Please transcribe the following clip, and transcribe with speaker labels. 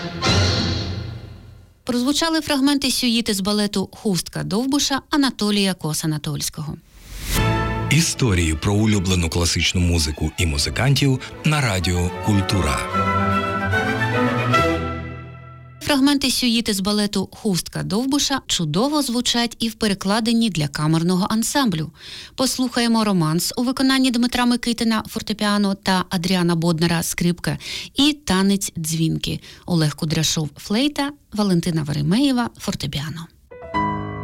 Speaker 1: Прозвучали фрагменти сюїти з балету «Хустка Довбуша» Анатолія Кос-Анатольського.
Speaker 2: Історії про улюблену класичну музику і музикантів на радіо «Культура».
Speaker 1: Фрагменти сюїти з балету «Хустка Довбуша» чудово звучать і в перекладенні для камерного ансамблю. Послухаємо романс у виконанні Дмитра Микитина фортепіано та Адріана Боднара скрипка і танець дзвінки. Олег Кудряшов флейта, Валентина Веремеєва фортепіано.